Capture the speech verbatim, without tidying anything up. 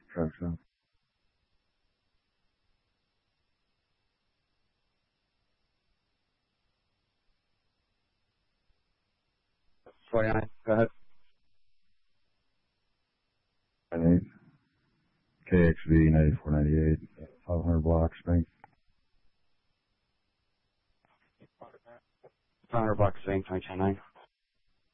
Traffic stop. twenty-nine, go ahead. nine eight. K X V ninety-four ninety-eight. five hundred blocks, bank. five hundred bucks, same, twenty-nine.